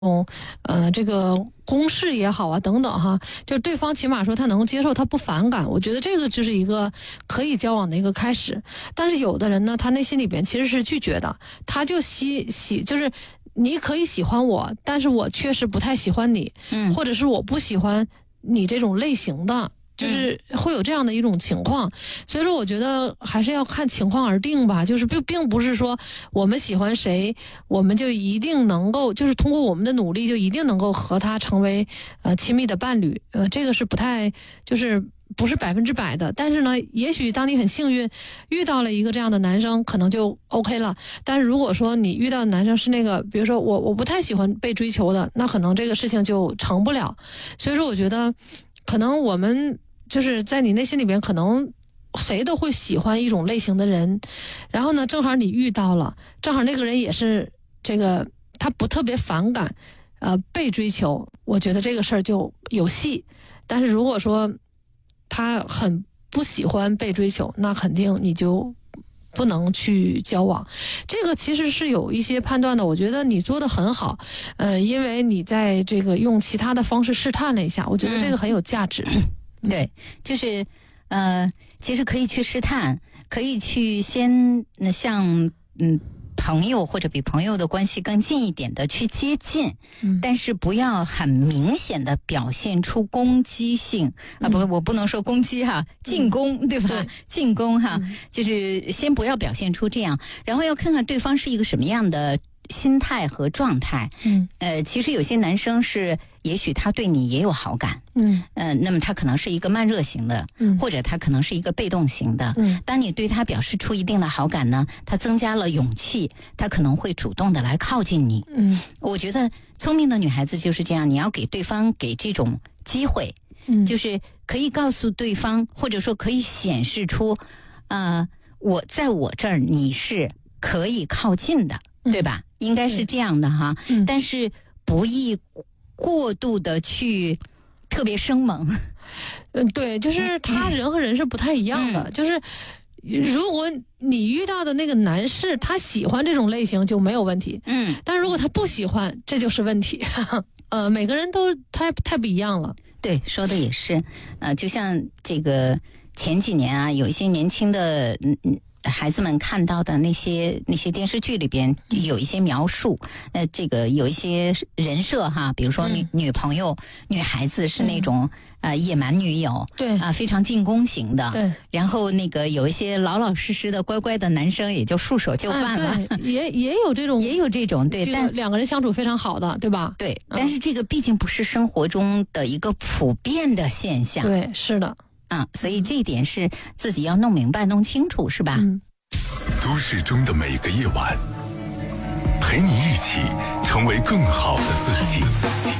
这个公式也好啊，等等哈，就对方起码说他能接受，他不反感，我觉得这个就是一个可以交往的一个开始。但是有的人呢，他内心里边其实是拒绝的，他就就是你可以喜欢我，但是我确实不太喜欢你，或者是我不喜欢你这种类型的。就是会有这样的一种情况，所以说我觉得还是要看情况而定吧。就是并不是说我们喜欢谁，我们就一定能够，就是通过我们的努力就一定能够和他成为亲密的伴侣。这个是不太就是不是100%的。但是呢，也许当你很幸运遇到了一个这样的男生，可能就 OK 了。但是如果说你遇到的男生是那个，比如说我不太喜欢被追求的，那可能这个事情就成不了。所以说我觉得可能我们就是在你内心里边，可能谁都会喜欢一种类型的人，然后呢，正好你遇到了，正好那个人也是这个，他不特别反感，被追求，我觉得这个事儿就有戏。但是如果说他很不喜欢被追求，那肯定你就不能去交往。这个其实是有一些判断的，我觉得你做得很好，因为你在这个用其他的方式试探了一下，我觉得这个很有价值。 对，就是其实可以去试探，可以去先像朋友或者比朋友的关系更近一点的去接近，但是不要很明显的表现出攻击性啊，不是，我不能说攻击哈，进攻，对吧？对，进攻哈，就是先不要表现出这样，然后要看看对方是一个什么样的心态和状态。其实有些男生是，也许他对你也有好感，那么他可能是一个慢热型的，或者他可能是一个被动型的。当你对他表示出一定的好感呢，他增加了勇气，他可能会主动的来靠近你。我觉得聪明的女孩子就是这样，你要给对方给这种机会，就是可以告诉对方，或者说可以显示出，我在我这儿你是可以靠近的，对吧？应该是这样的哈，但是不宜过度的去特别生猛。 对，就是他人和人是不太一样的，就是如果你遇到的那个男士他喜欢这种类型就没有问题，但是如果他不喜欢，这就是问题。每个人都太不一样了。 对，说的也是，就像这个前几年啊，有一些年轻的孩子们看到的那些电视剧里边有一些描述，这个有一些人设哈，比如说女朋友、女孩子是那种野蛮女友， 对非常进攻型的， 对。 然后那个有一些老老实实的乖乖的男生也就束手就范了， 也有这种， 对， 但两个人相处非常好的，对吧？ 对，但是这个毕竟不是生活中的一个普遍的现象。 对，是的。 所以这一点是自己要弄明白、弄清楚，是吧？ 都市中的每个夜晚，陪你一起成为更好的自己。